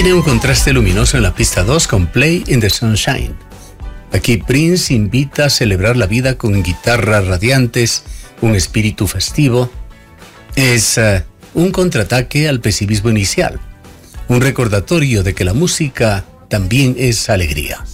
Tiene un contraste luminoso en la pista 2 con Play in the Sunshine. Aquí Prince invita a celebrar la vida con guitarras radiantes, un espíritu festivo. Es un contraataque al pesimismo inicial, un recordatorio de que la música también es alegría.